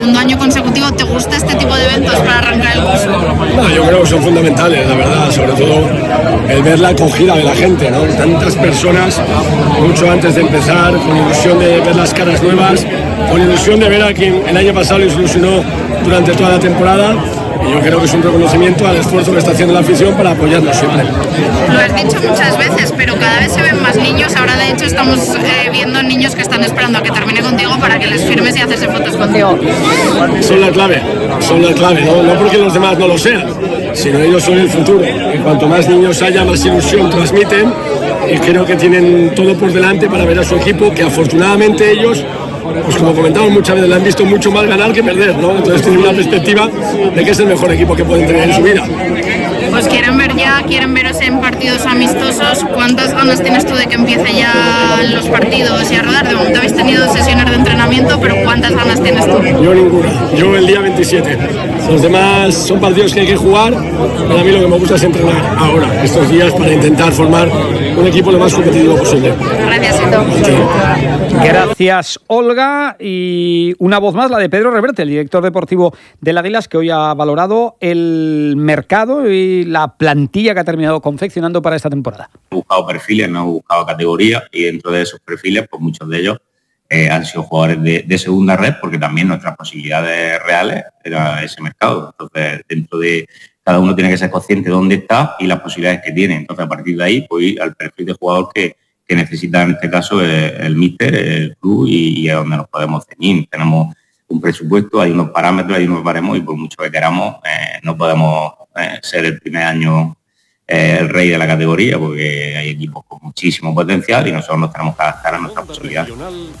segundo año consecutivo. ¿Te gusta este tipo de eventos para arrancar el curso? No, yo creo que son fundamentales, la verdad, sobre todo el ver la acogida de la gente, ¿no? Tantas personas, mucho antes de empezar, con ilusión de ver las caras nuevas, con ilusión de ver a quien el año pasado les ilusionó durante toda la temporada. Y yo creo que es un reconocimiento al esfuerzo que está haciendo la afición para apoyarnos siempre. Lo has dicho muchas veces, pero cada vez se ven más niños. Ahora, de hecho, estamos viendo niños que están esperando a que termine contigo para que les firmes y hacerse fotos contigo. Son la clave, no porque los demás no lo sean, sino ellos son el futuro. Y cuanto más niños haya, más ilusión transmiten, y creo que tienen todo por delante para ver a su equipo, que afortunadamente ellos, pues como comentamos muchas veces, le han visto mucho más ganar que perder, ¿no? Entonces tienen una perspectiva de que es el mejor equipo que pueden tener en su vida. Pues quieren veros en partidos amistosos. ¿Cuántas ganas tienes tú de que empiece ya los partidos y a rodar? De momento habéis tenido sesiones de entrenamiento, pero ¿cuántas ganas tienes tú? Yo ninguna, yo el día 27. Los demás son partidos que hay que jugar, pero a mí lo que me gusta es entrenar ahora, estos días, para intentar formar un equipo lo más competitivo posible. Gracias, Eto. Gracias, Olga. Y una voz más, la de Pedro Reverte, el director deportivo del Águilas, que hoy ha valorado el mercado y la plantilla que ha terminado confeccionando para esta temporada. He buscado perfiles, no he buscado categorías, y dentro de esos perfiles, pues muchos de ellos han sido jugadores de segunda red, porque también nuestras posibilidades reales era ese mercado. Entonces, dentro de cada uno tiene que ser consciente de dónde está y las posibilidades que tiene. Entonces, a partir de ahí, pues ir al perfil de jugador que necesita, en este caso, el míster, el club, y a donde nos podemos ceñir. Tenemos un presupuesto, hay unos parámetros, hay unos baremos, y por mucho que queramos, no podemos ser el primer año el rey de la categoría, porque hay equipos con muchísimo potencial y nosotros nos tenemos que adaptar a nuestras posibilidades.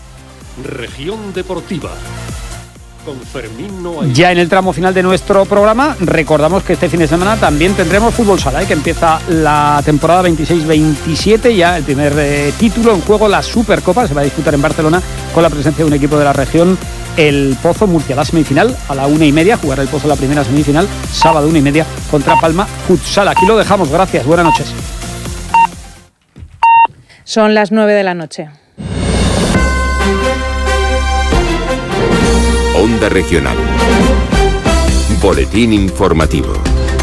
Región Deportiva. Con Fermín Noailles. Ya en el tramo final de nuestro programa, recordamos que este fin de semana también tendremos fútbol sala, que empieza la temporada 26-27, ya el primer título en juego, la Supercopa, se va a disputar en Barcelona con la presencia de un equipo de la región, el Pozo Murcia. La semifinal a la 1:30, jugará el Pozo la primera semifinal, sábado 1:30 contra Palma Futsal. Aquí lo dejamos, gracias, buenas noches. Son las 9 de la noche. Onda Regional. Boletín informativo.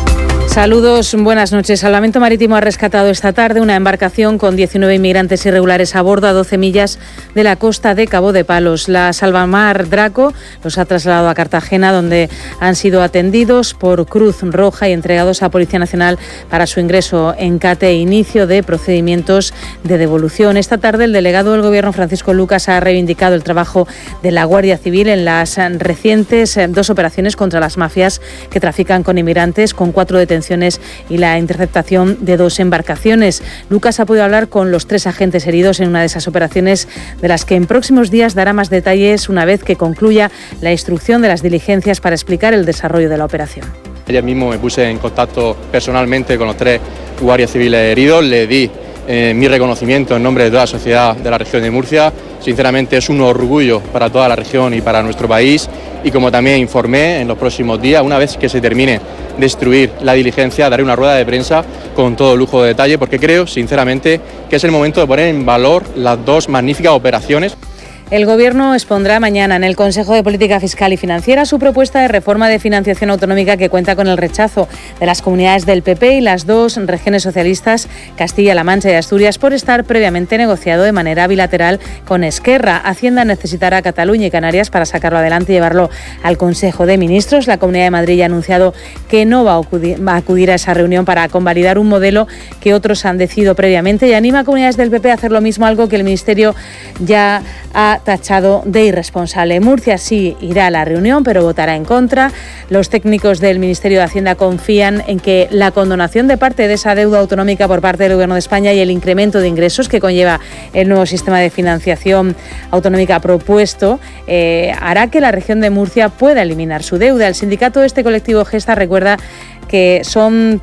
Saludos, buenas noches. Salvamento Marítimo ha rescatado esta tarde una embarcación con 19 inmigrantes irregulares a bordo a 12 millas de la costa de Cabo de Palos. La Salvamar Draco los ha trasladado a Cartagena, donde han sido atendidos por Cruz Roja y entregados a Policía Nacional para su ingreso en CATE e inicio de procedimientos de devolución. Esta tarde el delegado del Gobierno, Francisco Lucas, ha reivindicado el trabajo de la Guardia Civil en las recientes 2 operaciones contra las mafias que trafican con inmigrantes, con 4 detenciones y la interceptación de 2 embarcaciones. Lucas ha podido hablar con los 3 agentes heridos en una de esas operaciones, de las que en próximos días dará más detalles una vez que concluya la instrucción de las diligencias para explicar el desarrollo de la operación. Ayer mismo me puse en contacto personalmente con los 3 guardias civiles heridos, le di mi reconocimiento en nombre de toda la sociedad de la región de Murcia. Sinceramente es un orgullo para toda la región y para nuestro país, y como también informé, en los próximos días, una vez que se termine de instruir la diligencia, daré una rueda de prensa con todo lujo de detalle, porque creo sinceramente que es el momento de poner en valor las 2 magníficas operaciones. El Gobierno expondrá mañana en el Consejo de Política Fiscal y Financiera su propuesta de reforma de financiación autonómica, que cuenta con el rechazo de las comunidades del PP y las 2 regiones socialistas, Castilla-La Mancha y Asturias, por estar previamente negociado de manera bilateral con Esquerra. Hacienda necesitará a Cataluña y Canarias para sacarlo adelante y llevarlo al Consejo de Ministros. La Comunidad de Madrid ya ha anunciado que no va a acudir a esa reunión para convalidar un modelo que otros han decidido previamente, y anima a comunidades del PP a hacer lo mismo, algo que el Ministerio ya ha tachado de irresponsable. Murcia sí irá a la reunión, pero votará en contra. Los técnicos del Ministerio de Hacienda confían en que la condonación de parte de esa deuda autonómica por parte del Gobierno de España y el incremento de ingresos que conlleva el nuevo sistema de financiación autonómica propuesto hará que la región de Murcia pueda eliminar su deuda. El sindicato de este colectivo Gesta recuerda que son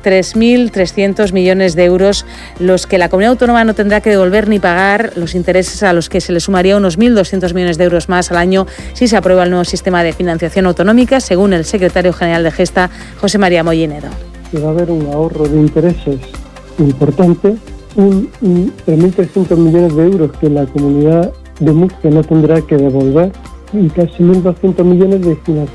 3.300 millones de euros los que la comunidad autónoma no tendrá que devolver ni pagar, los intereses a los que se le sumaría unos 1.200 millones de euros más al año si se aprueba el nuevo sistema de financiación autonómica, según el secretario general de Gesta, José María Mollinedo. Va a haber un ahorro de intereses importante, 3.300 millones de euros que la comunidad de Murcia no tendrá que devolver, y casi 1.200 millones de financiación